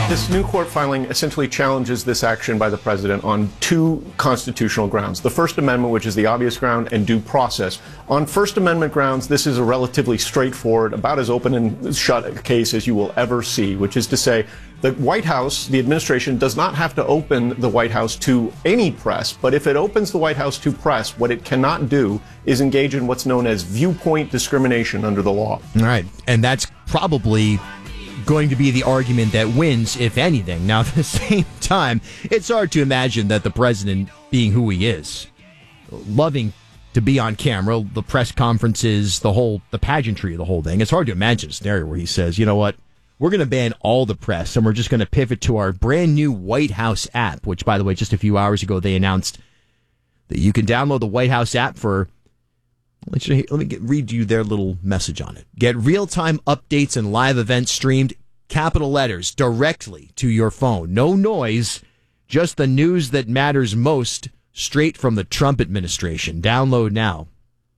This new court filing essentially challenges this action by the president on two constitutional grounds. The First Amendment, which is the obvious ground, and due process. On First Amendment grounds, this is a relatively straightforward, about as open and shut a case as you will ever see, which is to say the White House, the administration, does not have to open the White House to any press, but if it opens the White House to press, what it cannot do is engage in what's known as viewpoint discrimination under the law. All right, and that's probably going to be the argument that wins, if anything. Now, at the same time, it's hard to imagine that the president, being who he is, loving to be on camera, the press conferences, the pageantry of the whole thing, it's hard to imagine a scenario where he says, you know what, we're going to ban all the press and we're just going to pivot to our brand new White House app, which, by the way, just a few hours ago, they announced that you can download the White House app for, let me read you their little message on it. Get real-time updates and live events streamed, capital letters, directly to your phone. No noise, just the news that matters most, straight from the Trump administration. Download now.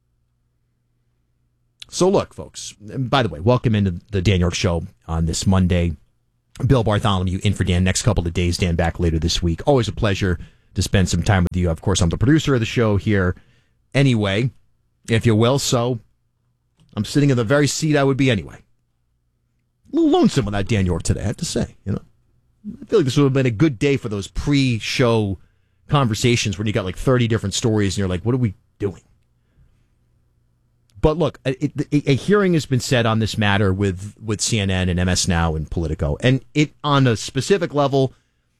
So look, folks, and by the way, welcome into the Dan York Show on this Monday. Bill Bartholomew in for Dan next couple of days. Dan back later this week. Always a pleasure to spend some time with you. Of course, I'm the producer of the show here anyway, if you will, so I'm sitting in the very seat I would be anyway. A little lonesome without Dan York today, I have to say. I feel like this would have been a good day for those pre-show conversations when you got like 30 different stories and you're like, what are we doing? But look, a hearing has been set on this matter with CNN and MS Now and Politico, and it on a specific level,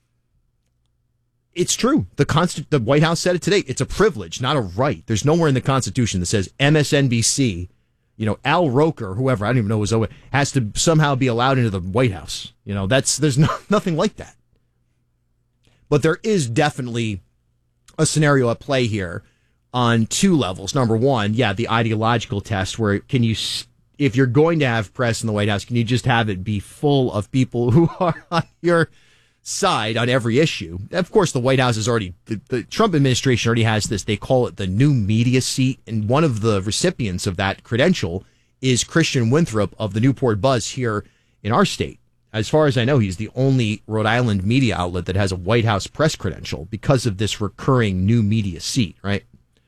it's true. The White House said it today. It's a privilege, not a right. There's nowhere in the Constitution that says MSNBC, Al Roker, whoever, I don't even know who's over, has to somehow be allowed into the White House. There's nothing like that. But there is definitely a scenario at play here on two levels. Number one, the ideological test where if you're going to have press in the White House, can you just have it be full of people who are on your side on every issue? Of course, the White House is already, the Trump administration already has this, they call it the new media seat. And one of the recipients of that credential is Christian Winthrop of the Newport Buzz here in our state. As far as I know, he's the only Rhode Island media outlet that has a White House press credential because of this recurring new media seat, right?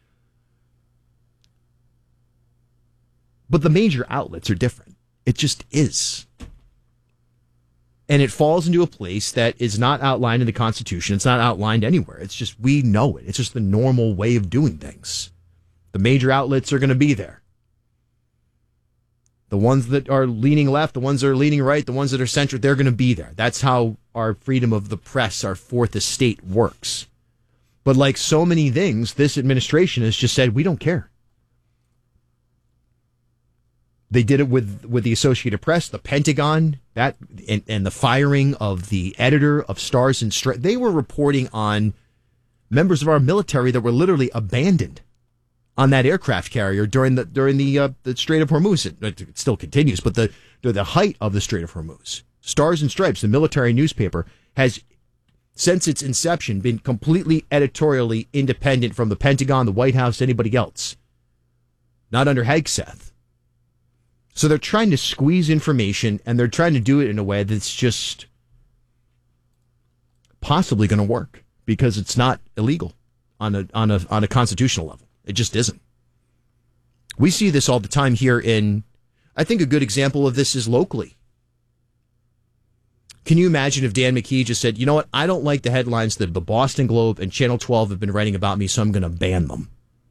But the major outlets are different. It just is. And it falls into a place that is not outlined in the Constitution. It's not outlined anywhere. It's just, we know it. It's just the normal way of doing things. The major outlets are going to be there. The ones that are leaning left, the ones that are leaning right, the ones that are centered, they're going to be there. That's how our freedom of the press, our fourth estate works. But like so many things, this administration has just said, we don't care. They did it with the Associated Press, the Pentagon, and the firing of the editor of Stars and Stripes. They were reporting on members of our military that were literally abandoned on that aircraft carrier during the Strait of Hormuz. It still continues, but the height of the Strait of Hormuz. Stars and Stripes, the military newspaper, has since its inception been completely editorially independent from the Pentagon, the White House, anybody else. Not under Hegseth. So they're trying to squeeze information, and they're trying to do it in a way that's just possibly going to work because it's not illegal on a constitutional level. It just isn't. We see this all the time here I think a good example of this is locally. Can you imagine if Dan McKee just said, you know what, I don't like the headlines that the Boston Globe and Channel 12 have been writing about me, so I'm going to ban them.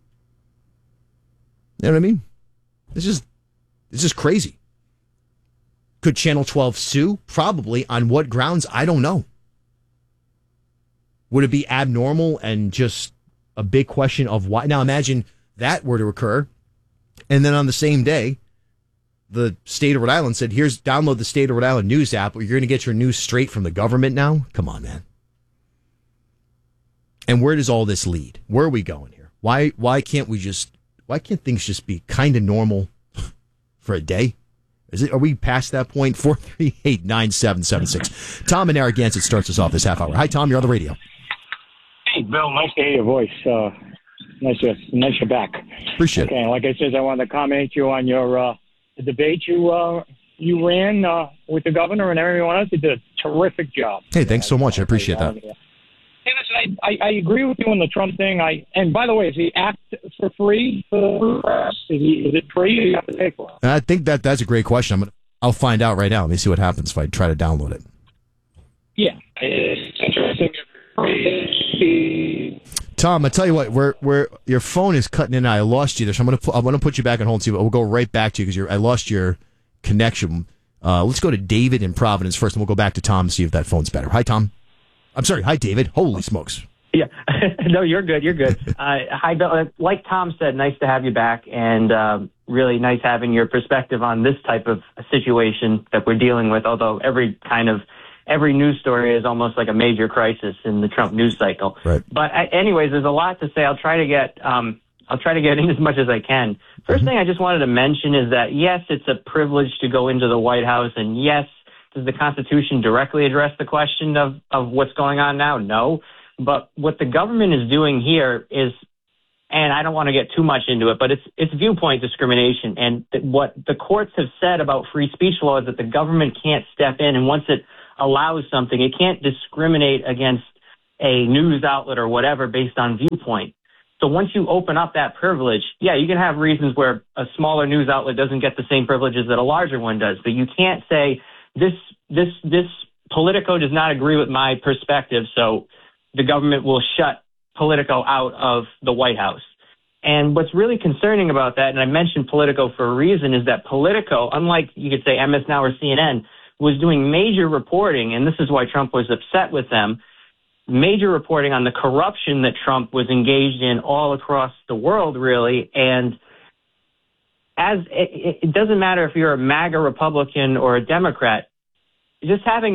You know what I mean? It's just crazy. Could Channel 12 sue? Probably. On what grounds? I don't know. Would it be abnormal and just a big question of why? Now imagine that were to occur, and then on the same day, the state of Rhode Island said, download the state of Rhode Island news app, or you're going to get your news straight from the government now? Come on, man. And where does all this lead? Where are we going here? Why can't things just be kind of normal for a day? Are we past that point? 438-9776. Tom in Narragansett starts us off this half hour. Hi, Tom. You're on the radio. Hey, Bill. Nice to hear your voice. Nice you're back. Appreciate it. Okay, like I said, I wanted to comment you on your the debate you you ran with the governor and everyone else. You did a terrific job. Hey, thanks so much. I appreciate that. Hey, listen, I agree with you on the Trump thing. And by the way, is the act for free for the press? Is it free or you have to pay for it? I think that's a great question. I'll find out right now. Let me see what happens if I try to download it. Yeah, it's interesting. Tom, I tell you what, where your phone is cutting in. I lost you there, so I'm gonna put you back on hold. And see, we'll go right back to you because I lost your connection. Let's go to David in Providence first, and we'll go back to Tom and see if that phone's better. Hi, Tom. I'm sorry. Hi, David. Holy smokes. Yeah. No, you're good. You're good. Hi, Bill. Like Tom said, nice to have you back, and really nice having your perspective on this type of situation that we're dealing with, although every news story is almost like a major crisis in the Trump news cycle. Right. But anyways, there's a lot to say. I'll try to get in as much as I can. First thing I just wanted to mention is that, yes, it's a privilege to go into the White House, and yes, does the Constitution directly address the question of what's going on now? No. But what the government is doing here is, and I don't want to get too much into it, but it's viewpoint discrimination. And what the courts have said about free speech law is that the government can't step in, and once it allows something, it can't discriminate against a news outlet or whatever based on viewpoint. So once you open up that privilege, yeah, you can have reasons where a smaller news outlet doesn't get the same privileges that a larger one does, but you can't say this Politico does not agree with my perspective, so the government will shut Politico out of the White House. And what's really concerning about that, and I mentioned Politico for a reason, is that Politico, unlike you could say MS Now or CNN, was doing major reporting, and this is why Trump was upset with them, major reporting on the corruption that Trump was engaged in all across the world, really. And as it doesn't matter if you're a MAGA Republican or a Democrat, just having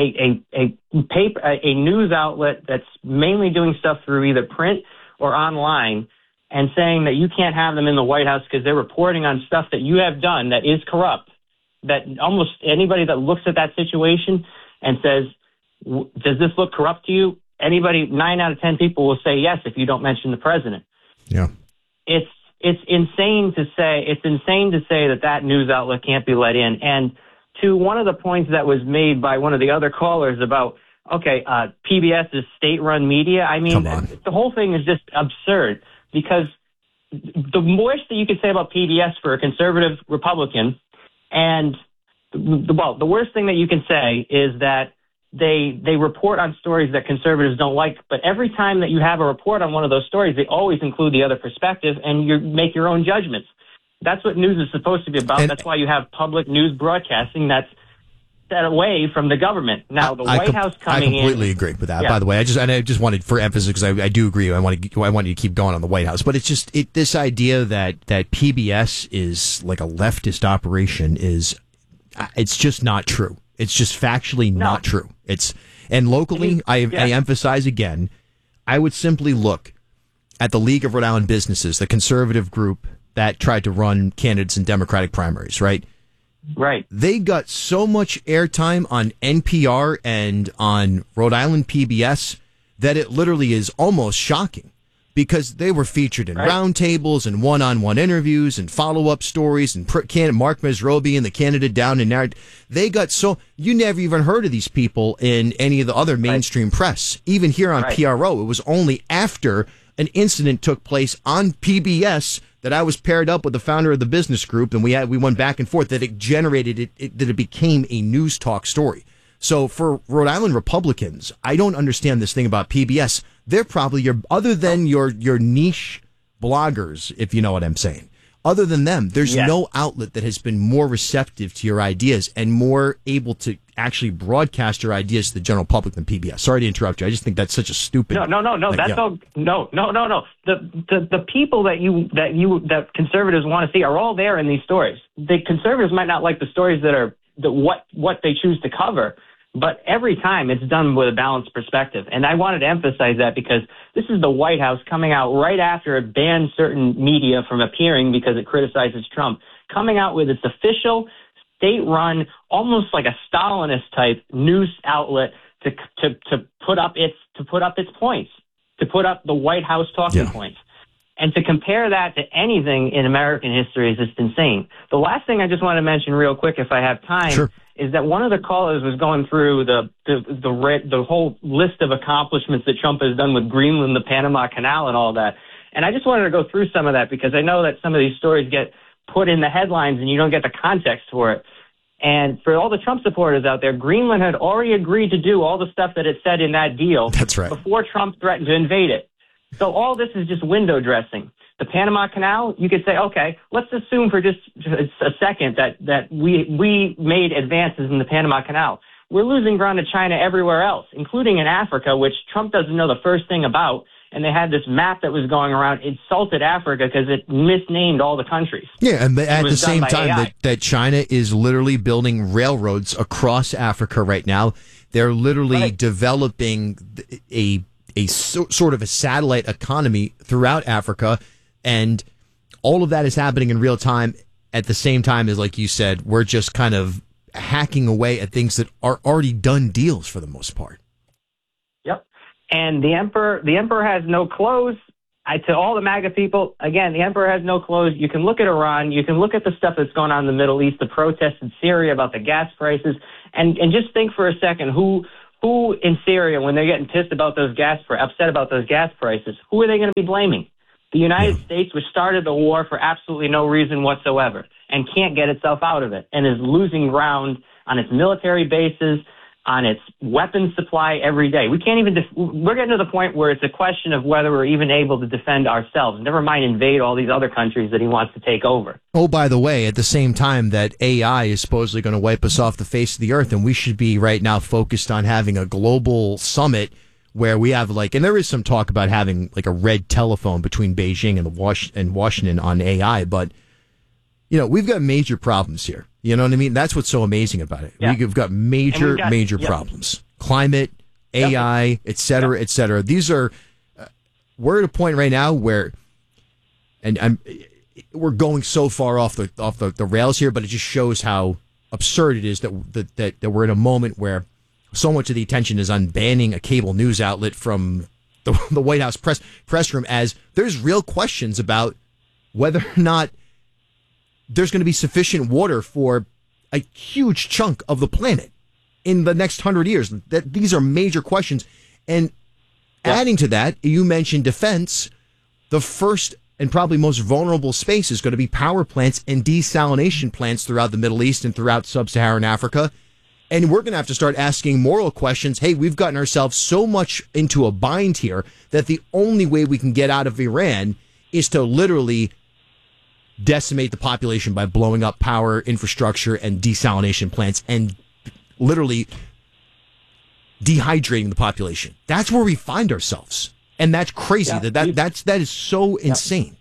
a news outlet that's mainly doing stuff through either print or online and saying that you can't have them in the White House because they're reporting on stuff that you have done that is corrupt, that almost anybody that looks at that situation and says, does this look corrupt to you? 9 out of 10 people will say yes if you don't mention the president. Yeah. It's insane to say that news outlet can't be let in. And to one of the points that was made by one of the other callers about, PBS is state-run media. I mean, the whole thing is just absurd because the worst that you could say about PBS for a conservative Republican, and the worst thing that you can say is that they report on stories that conservatives don't like, but every time that you have a report on one of those stories, they always include the other perspective, and you make your own judgments. That's what news is supposed to be about. That's why you have public news broadcasting that's set away from the government. Now, the White House coming in... I completely agree with that, by the way. I just wanted, for emphasis, because I do agree, I want you to keep going on the White House. But it's just, this idea that PBS is like a leftist operation it's just not true. It's just factually not true. And locally, I emphasize again, I would simply look at the League of Rhode Island Businesses, the conservative group that tried to run candidates in Democratic primaries, right? Right. They got so much airtime on NPR and on Rhode Island PBS that it literally is almost shocking because they were featured in roundtables and one-on-one interviews and follow-up stories and Mark Mesrobi and the candidate down in there. They got you never even heard of these people in any of the other mainstream press. Even here on PRO, it was only after an incident took place on PBS that I was paired up with the founder of the business group, and we went back and forth, that it generated that it became a news talk story. So for Rhode Island Republicans, I don't understand this thing about PBS. They're probably other than your niche bloggers, if you know what I'm saying. Other than them, there's no outlet that has been more receptive to your ideas and more able to actually broadcast your ideas to the general public than PBS. Sorry to interrupt you. I just think that's such a stupid. No. The people that conservatives want to see are all there in these stories. The conservatives might not like the stories that are what they choose to cover, but every time it's done with a balanced perspective. And I wanted to emphasize that because this is the White House coming out right after it banned certain media from appearing because it criticizes Trump, coming out with its official state-run, almost like a Stalinist type news outlet to put up its points, to put up the White House talking points. And to compare that to anything in American history is just insane. The last thing I just want to mention real quick, if I have time, Sure. is that one of the callers was going through the whole list of accomplishments that Trump has done with Greenland, the Panama Canal, and all that. And I just wanted to go through some of that because I know that some of these stories get put in the headlines and you don't get the context for it. And for all the Trump supporters out there, Greenland had already agreed to do all the stuff that it said in that deal. That's right. Before Trump threatened to invade it. So all this is just window dressing. The Panama Canal, you could say, okay, let's assume for just a second that we made advances in the Panama Canal. We're losing ground to China everywhere else, including in Africa, which Trump doesn't know the first thing about. And they had this map that was going around, insulted Africa because it misnamed all the countries. Yeah, and at the same time that China is literally building railroads across Africa right now. They're literally developing a sort of a satellite economy throughout Africa, and all of that is happening in real time at the same time as, like you said, we're just kind of hacking away at things that are already done deals for the most part. Yep. And the emperor has no clothes. To all the MAGA people, again, the emperor has no clothes. You can look at Iran. You can look at the stuff that's going on in the Middle East, the protests in Syria about the gas prices, and just think for a second who in Syria, when they're getting pissed about those upset about those gas prices, who are they going to be blaming? The United States, which started the war for absolutely no reason whatsoever and can't get itself out of it and is losing ground on its military bases, on its weapons supply every day. We can't even, we're getting to the point where it's a question of whether we're even able to defend ourselves, never mind invade all these other countries that he wants to take over. Oh, by the way, at the same time that AI is supposedly going to wipe us off the face of the earth, and we should be right now focused on having a global summit where we have and there is some talk about having like a red telephone between Beijing and Washington on AI, but we've got major problems here. You know what I mean? That's what's so amazing about it. Yeah. We've got major problems. Climate, AI, et cetera, et cetera. These are, we're at a point right now where, we're going so far off the rails here, but it just shows how absurd it is that we're in a moment where so much of the attention is on banning a cable news outlet from the White House press room, as there's real questions about whether or not there's going to be sufficient water for a huge chunk of the planet in the next 100 years. That these are major questions. And adding to that, you mentioned defense. The first and probably most vulnerable space is going to be power plants and desalination plants throughout the Middle East and throughout sub-Saharan Africa. And we're going to have to start asking moral questions. Hey, we've gotten ourselves so much into a bind here that the only way we can get out of Iran is to literally decimate the population by blowing up power infrastructure and desalination plants and literally dehydrating the population. That's where we find ourselves. And that's crazy. That is so insane.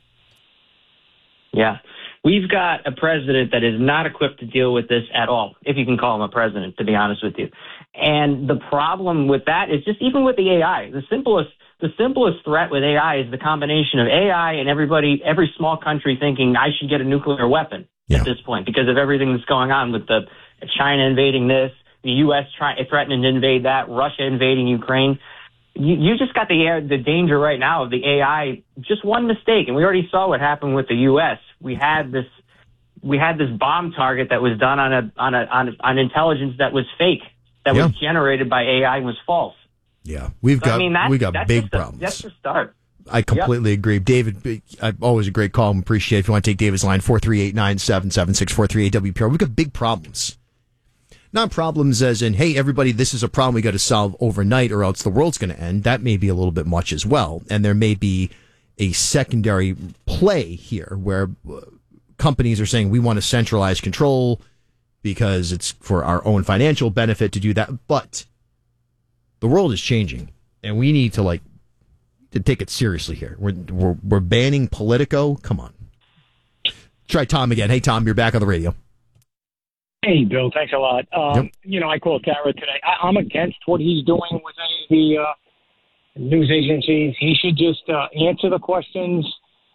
Yeah. We've got a president that is not equipped to deal with this at all, if you can call him a president, to be honest with you. And the problem with that is just even with the AI, the simplest threat with AI is the combination of AI and every small country thinking I should get a nuclear weapon at this point because of everything that's going on with the China invading this, the U.S. threatening to invade that, Russia invading Ukraine. You just got the danger right now of the AI, just one mistake. And we already saw what happened with the U.S. We had this bomb target that was done on intelligence that was fake, that was generated by AI and was false. Yeah, we got big problems. That's the start. I completely agree. David, always a great call. Appreciate it. If you want to take David's line, 438-9776-438-WPR. We've got big problems. Not problems as in, hey, everybody, this is a problem we got to solve overnight or else the world's going to end. That may be a little bit much as well. And there may be a secondary play here where companies are saying we want to centralize control because it's for our own financial benefit to do that. But the world is changing, and we need to take it seriously here. We're banning Politico. Come on. Try Tom again. Hey, Tom, you're back on the radio. Hey, Bill, thanks a lot. I called Kara today. I'm against what he's doing with any of the news agencies. He should just answer the questions,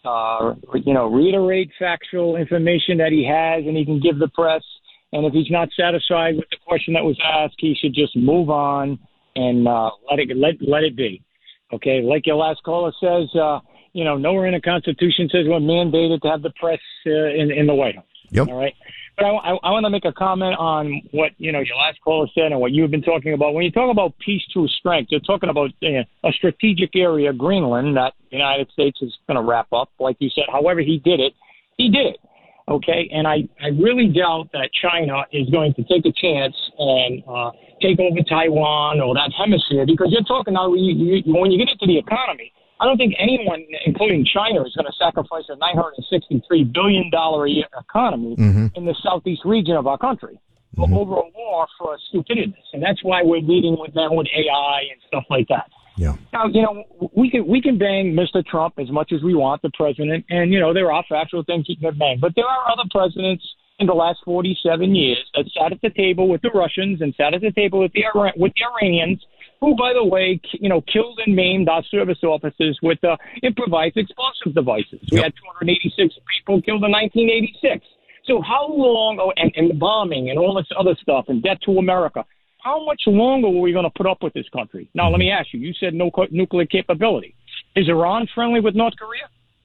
reiterate factual information that he has and he can give the press. And if he's not satisfied with the question that was asked, he should just move on and let it be. Okay, like your last caller says, nowhere in the Constitution says we're mandated to have the press in the White House. Yep. All right. But I want to make a comment on what, your last caller said and what you've been talking about. When you talk about peace through strength, you're talking about a strategic area, Greenland, that the United States is going to wrap up. Like you said, however he did it. Okay. And I really doubt that China is going to take a chance and take over Taiwan or that hemisphere, because you're talking now, when you get into the economy, I don't think anyone, including China, is going to sacrifice a $963 billion a year economy in the southeast region of our country over a war for stupidity. And that's why we're leading with them with AI and stuff like that. Yeah. Now, we can bang Mr. Trump as much as we want, the president, and, there are factual things he can bang. But there are other presidents in the last 47 years that sat at the table with the Russians and sat at the table with the Iranians, who, by the way, killed and maimed our service officers with improvised explosive devices. We had 286 people killed in 1986. So how long, and the bombing and all this other stuff and debt to America, how much longer were we going to put up with this country? Now, let me ask you, you said no nuclear capability. Is Iran friendly with North Korea?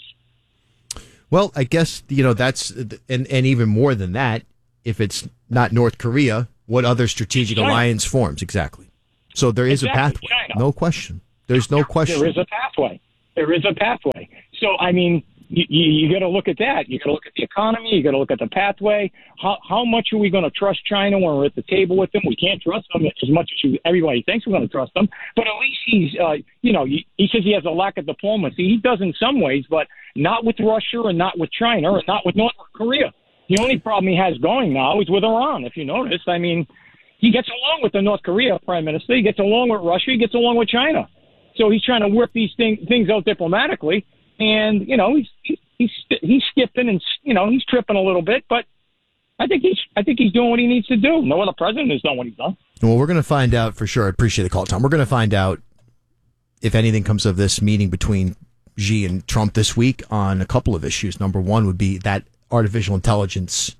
Well, I guess, that's, and even more than that, if it's not North Korea, what other strategic alliance forms? Exactly. So there is a pathway. China. No question. There's no question. There is a pathway. So, I mean, you got to look at that. You got to look at the economy. You got to look at the pathway. How much are we going to trust China when we're at the table with them? We can't trust them as much as everybody thinks we're going to trust them. But at least he's, he says he has a lack of diplomacy. He does in some ways, but not with Russia and not with China and not with North Korea. The only problem he has going now is with Iran, if you notice. I mean, he gets along with the North Korea prime minister. He gets along with Russia. He gets along with China. So he's trying to work these things out diplomatically. And, he's skipping and, he's tripping a little bit. But I think he's doing what he needs to do. No other president has done what he's done. Well, we're going to find out for sure. I appreciate the call, Tom. We're going to find out if anything comes of this meeting between Xi and Trump this week on a couple of issues. Number one would be that artificial intelligence,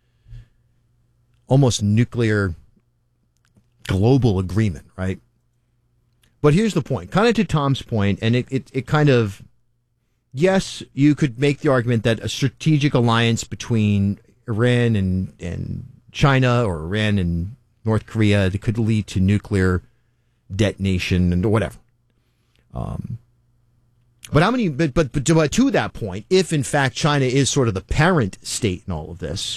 almost nuclear global agreement, right? But here's the point, kind of to Tom's point, and it kind of, yes, you could make the argument that a strategic alliance between Iran and China, or Iran and North Korea, that could lead to nuclear detonation and whatever. But how many? But to that point, if in fact China is sort of the parent state in all of this,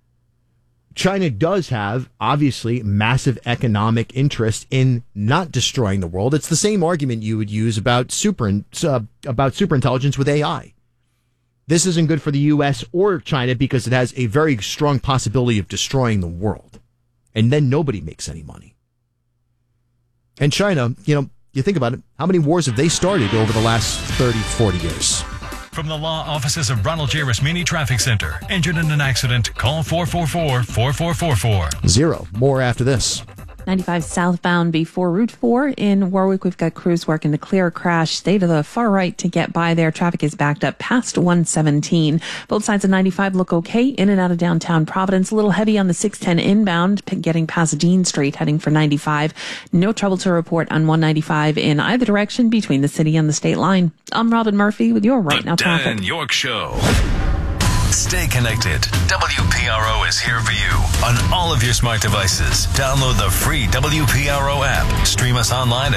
China does have, obviously, massive economic interest in not destroying the world. It's the same argument you would use about superintelligence with AI. This isn't good for the U.S. or China because it has a very strong possibility of destroying the world. And then nobody makes any money. And China, you think about it, how many wars have they started over the last 30, 40 years? From the law offices of Ronald J. Rasmini Traffic Center. Injured in an accident? Call 444-4444. 0. More after this. 95 southbound before Route 4 in Warwick. We've got crews working to clear a crash. Stay to the far right to get by there. Traffic is backed up past 117. Both sides of 95 look okay in and out of downtown Providence. A little heavy on the 610 inbound, getting past Dean Street, heading for 95. No trouble to report on 195 in either direction between the city and the state line. I'm Robin Murphy with your Right Now Traffic. Dan York Show. Stay connected. WPRO is here for you on all of your smart devices. Download the free WPRO app. Stream us online at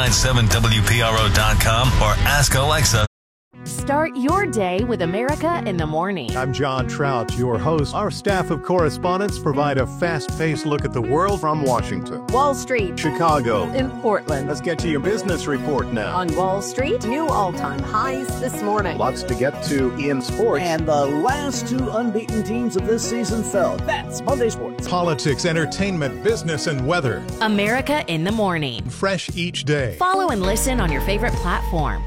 997WPRO.com or ask Alexa. Start your day with America in the Morning. I'm John Trout, your host. Our staff of correspondents provide a fast-paced look at the world from Washington, Wall Street, Chicago, in Portland. Let's get to your business report now. On Wall Street, new all-time highs this morning. Lots to get to in sports. And the last two unbeaten teams of this season fell. That's Monday Sports. Politics, entertainment, business, and weather. America in the Morning. Fresh each day. Follow and listen on your favorite platform.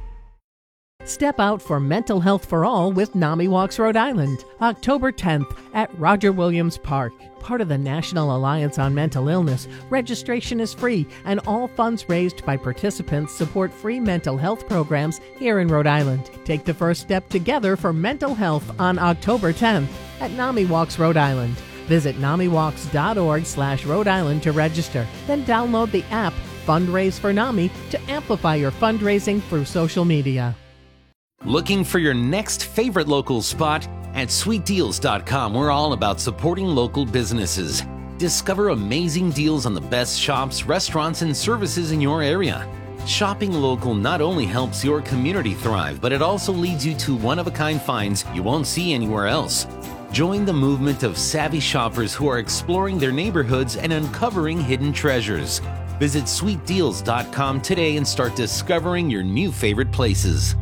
Step out for mental health for all with NAMI Walks Rhode Island, October 10th at Roger Williams Park. Part of the National Alliance on Mental Illness, registration is free and all funds raised by participants support free mental health programs here in Rhode Island. Take the first step together for mental health on October 10th at NAMI Walks Rhode Island. Visit NAMIWalks.org/Rhode Island to register. Then download the app Fundraise for NAMI to amplify your fundraising through social media. Looking for your next favorite local spot? At sweetdeals.com, we're all about supporting local businesses. Discover amazing deals on the best shops, restaurants, and services in your area. Shopping local not only helps your community thrive, but it also leads you to one-of-a-kind finds you won't see anywhere else. Join the movement of savvy shoppers who are exploring their neighborhoods and uncovering hidden treasures. Visit sweetdeals.com today and start discovering your new favorite places.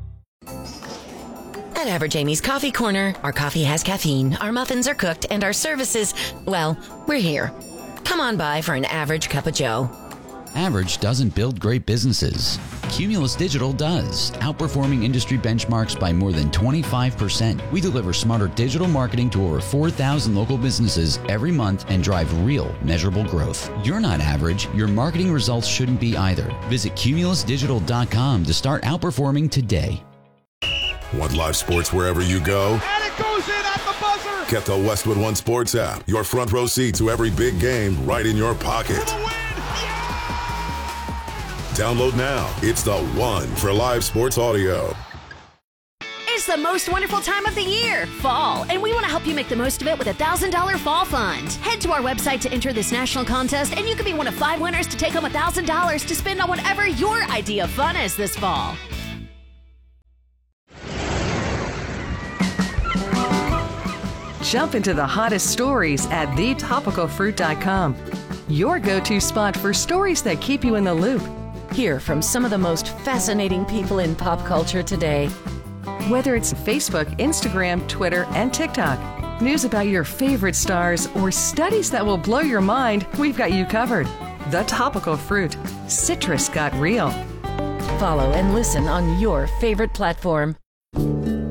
At Average Amy's Coffee Corner, our coffee has caffeine, our muffins are cooked, and our services, well, we're here. Come on by for an average cup of joe. Average doesn't build great businesses. Cumulus Digital does, outperforming industry benchmarks by more than 25%. We deliver smarter digital marketing to over 4,000 local businesses every month and drive real, measurable growth. You're not average. Your marketing results shouldn't be either. Visit cumulusdigital.com to start outperforming today. Want live sports wherever you go? And it goes in at the buzzer! Get the Westwood One Sports app. Your front row seat to every big game right in your pocket. For the win! Yeah! Download now. It's the one for live sports audio. It's the most wonderful time of the year, fall, and we want to help you make the most of it with a $1,000 fall fund. Head to our website to enter this national contest, and you could be one of 5 winners to take home $1,000 to spend on whatever your idea of fun is this fall. Jump into the hottest stories at thetopicalfruit.com. Your go-to spot for stories that keep you in the loop. Hear from some of the most fascinating people in pop culture today. Whether it's Facebook, Instagram, Twitter, and TikTok, news about your favorite stars, or studies that will blow your mind, we've got you covered. The Topical Fruit. Citrus got real. Follow and listen on your favorite platform.